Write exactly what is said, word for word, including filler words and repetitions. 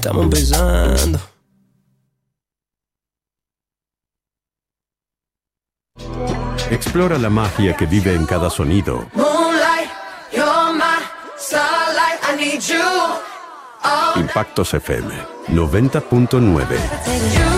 estamos empezando. Explora la magia que vive en cada sonido. Moonlight, you're my starlight, I need you. Impactos F M noventa punto nueve.